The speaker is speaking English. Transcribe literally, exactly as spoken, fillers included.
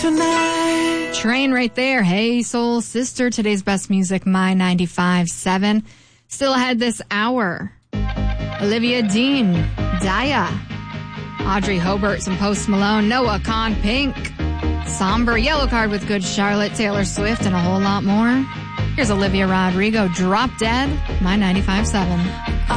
tonight. Train right there. Hey, Soul Sister. Today's best music, My ninety-five seven. Still ahead this hour. Olivia Dean, Daya, Audrey Hobart, some Post Malone, Noah Kahn, Pink, Somber, Yellow Card with Good Charlotte, Taylor Swift, and a whole lot more. Here's Olivia Rodrigo, Drop Dead, My ninety-five seven.